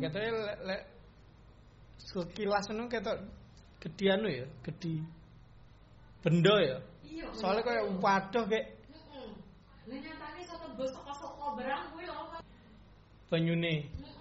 ketoke lek sekilas ngono ketok gedhi anu ya, gedhi benda ya. Iya. Soalnya kayak waduh kayak Lah nyatane iso tembus saka barang kuwi lho. banyune.